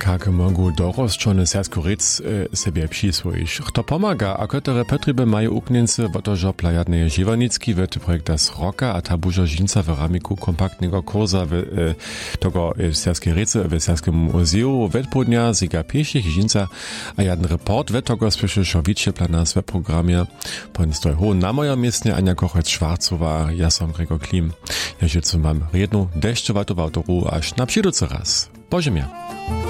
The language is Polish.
kak mogu dorosčony sersku rec sobie přiswojić. Kto pomaga, a które potrzeby mają uknięcy, bo to żopla jadnej Żywanicki, w projekta z roka, a ta burza żinca w ramiku kompaktnego kurza tego serskiej recy w serskim muzeum wedpodnia ziga pieszych żinca, a jeden report w tego spieszyszą wicie plana w programie. Ponstoj ho na moja miestnie Ania Kochec-Schwarzowa, ja sam Gregor Klim. Ja życę mam jedną deszczowatą autoru aż na przyjducy raz. Boże mnie.